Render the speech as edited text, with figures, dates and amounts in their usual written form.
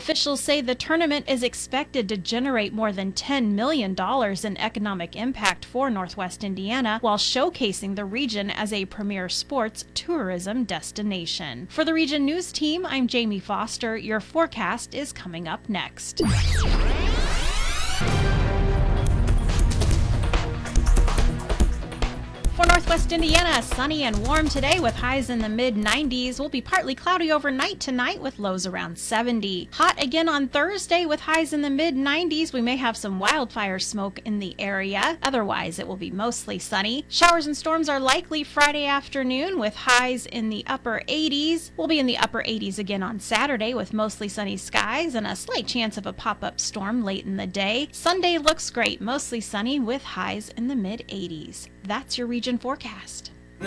Officials say the tournament is expected to generate more than $10 million in economic impact for Northwest Indiana, while showcasing the region as a premier sports tourism destination. For the Region News Team, I'm Jamie Foster. Your forecast is coming up next. For Northwest Indiana, sunny and warm today with highs in the mid-90s. Will be partly cloudy overnight tonight with lows around 70. Hot again on Thursday with highs in the mid-90s. We may have some wildfire smoke in the area. Otherwise, it will be mostly sunny. Showers and storms are likely Friday afternoon with highs in the upper 80s. We'll be in the upper 80s again on Saturday with mostly sunny skies and a slight chance of a pop-up storm late in the day. Sunday looks great, mostly sunny with highs in the mid-80s. That's your region forecast.